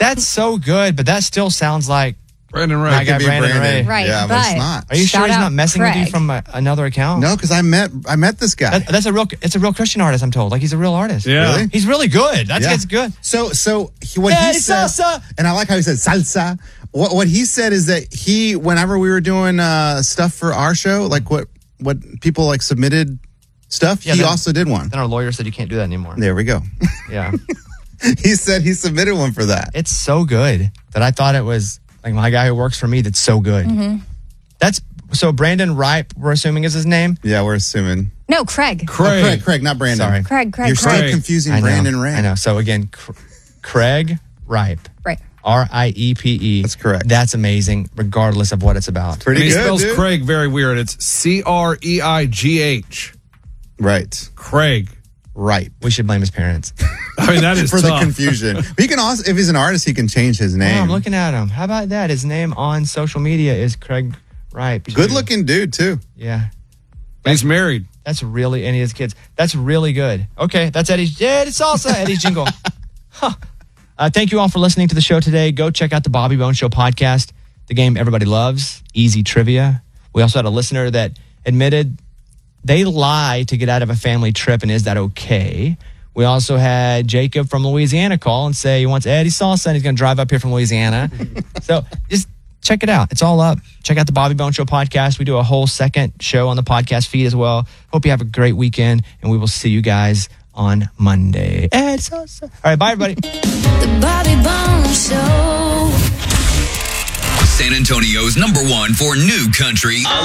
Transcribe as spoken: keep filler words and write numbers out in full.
That's so good, but that still sounds like Brandon Ray. my guy Brandon, Brandon. Ray. Right, Yeah, but, but it's not. Are you Shout sure he's out not messing with you Craig. from a, another account? No, because I met I met this guy. That, that's a real. It's a real Christian artist. I'm told. Like he's a real artist. Yeah. Really? He's really good. That's Yeah. that's good. So, so he, what Hey, he said, salsa. and I like how he said salsa. What what he said is that he, whenever we were doing uh, stuff for our show, like what what people like submitted stuff, Yeah, he then- also did one. Then our lawyer said you can't do that anymore. There we go. Yeah, He said he submitted one for that. it's so good that I thought it was like my guy who works for me. That's so good. Mm-hmm. That's so Brandon Ripe. We're assuming is his name. Yeah, we're assuming. No, Craig. Oh, Craig. Craig, Craig, not Brandon. Sorry. Craig, Craig, You're Craig. still confusing I know, Brandon Ray. I know. So again, Cr- Craig Ripe. Right. R I E P E. That's correct. That's amazing, regardless of what it's about. Pretty And he good, spells dude. Craig very weird. It's C R E I G H. Right. Craig. Right. We should blame his parents. I mean, that is For tough. the confusion. But he can also, if he's an artist, he can change his Oh, name. I'm looking at him. How about that? His name on social media is Craig Ripe. Good looking dude, too. Yeah. He's married. That's really, and his kids. That's really good. Okay, that's Eddie's. Yeah, it's salsa. Eddie's jingle. Huh. Uh, thank you all for listening to the show today. Go check out the Bobby Bones Show podcast, the game everybody loves, easy trivia. We also had a listener that admitted they lie to get out of a family trip, and is that okay? We also had Jacob from Louisiana call and say he wants Eddie salsa, and he's going to drive up here from Louisiana. So just check it out. It's all up. Check out the Bobby Bones Show podcast. We do a whole second show on the podcast feed as well. Hope you have a great weekend, and we will see you guys on Monday. Eddie salsa. All right, bye, everybody. The Bobby Bones Show. San Antonio's number one for new country.